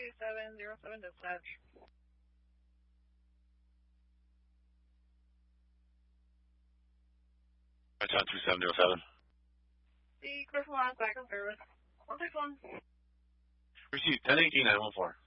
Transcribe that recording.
2707 dispatch. Python 2707. The Clifton Lines back in service. 161. Received 1018-914.